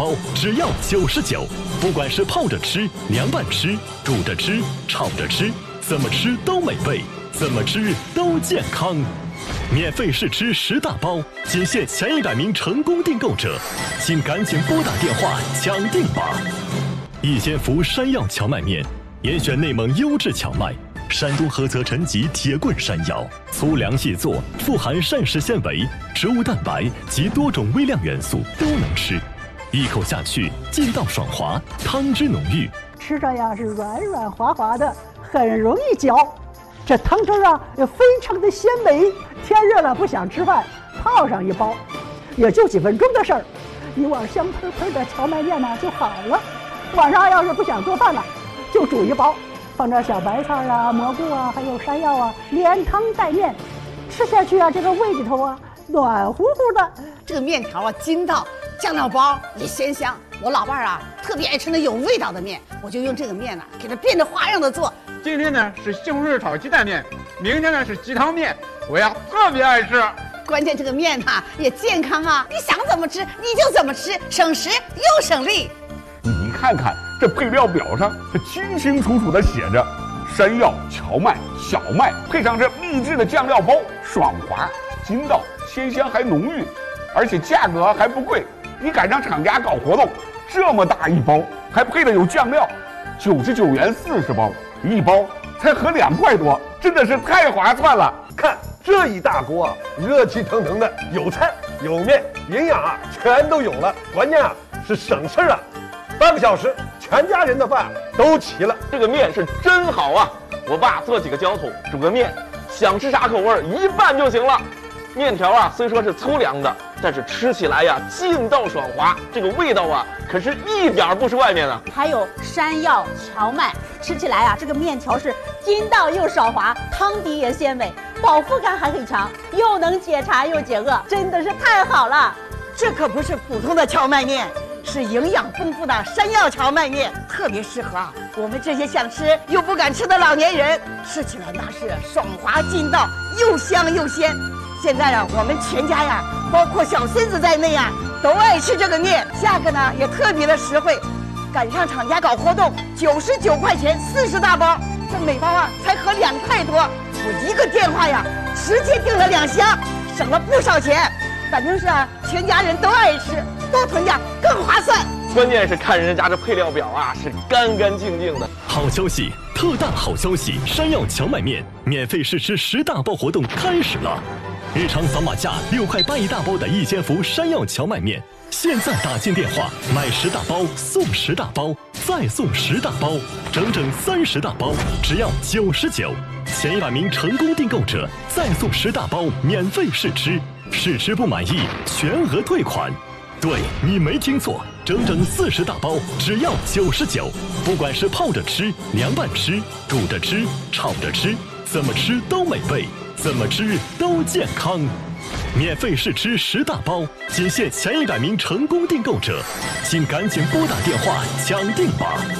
包只要99，不管是泡着吃、凉拌吃、煮着吃、炒着吃，怎么吃都美味，怎么吃都健康。免费试吃10大包，仅限前100名成功订购者，请赶紧拨打电话抢订吧！一仙福山药荞麦面，严选内蒙优质荞麦，山东菏泽陈集铁棍山药，粗粮细做，富含膳食纤维、植物蛋白及多种微量元素，都能吃。一口下去，劲道爽滑，汤汁浓郁， 吃着呀是软软滑滑的，很容易嚼。这汤汁啊也非常的鲜美。天热了不想吃饭，泡上一包，也就几分钟的事儿，一碗香喷喷的荞麦面呢就好了。晚上要是不想做饭了，就煮一包，放点小白菜啊、蘑菇啊，还有山药啊，连汤带面，吃下去啊，这个胃里头啊暖乎乎的。 这个面条啊筋道，酱料包也鲜香。我老伴儿啊特别爱吃那有味道的面，我就用这个面呢给它变着花样的做。 今天呢是西红柿炒鸡蛋面，明天呢是鸡汤面，我呀特别爱吃。 关键这个面呐也健康啊，你想怎么吃你就怎么吃，省时又省力。 你看看这配料表上，它清清楚楚地写着山药、荞麦、小麦，配上这秘制的酱料包，爽滑、筋道、鲜香还浓郁，而且价格还不贵。你赶上厂家搞活动，这么大一包，还配的有酱料，99元40包，一包才合2块多，真的是太划算了。 看这一大锅啊，热气腾腾的，有菜有面，营养啊全都有了，关键啊是省事啊，半个小时全家人的饭都齐了。 这个面是真好啊！我爸做几个浇头，煮个面，想吃啥口味一拌就行了。面条啊虽说是粗粮的，但是吃起来呀劲道爽滑，这个味道啊可是一点不输外面啊。 还有山药、荞麦，吃起来啊这个面条是筋道又爽滑，汤底也鲜美，饱腹感还很强，又能解馋又解饿，真的是太好了。 这可不是普通的荞麦面，是营养丰富的山药荞麦面，特别适合啊我们这些想吃又不敢吃的老年人，吃起来那是爽滑劲道，又香又鲜。现在啊我们全家呀，包括小孙子在内啊，都爱吃这个面，价格呢也特别的实惠。赶上厂家搞活动，99块钱40大包，这每包啊才合2块多。我一个电话呀，直接订了2箱，省了不少钱。反正是啊，全家人都爱吃，多囤点更划算。 关键是看人家这配料表啊，是干干净净的。 好消息，特大好消息！山药荞麦面免费试吃10大包活动开始了。日常扫码价6块8一大包的一仙福山药荞麦面，现在打进电话买10大包送10大包，再送10大包，整整30大包，只要99。前100名成功订购者再送10大包免费试吃，试吃不满意全额退款。对，你没听错，整整40大包只要99，不管是泡着吃、凉拌吃、煮着吃、炒着吃，怎么吃都美味，怎么吃都健康。免费试吃10大包，仅限前100名成功订购者，请赶紧拨打电话抢订吧！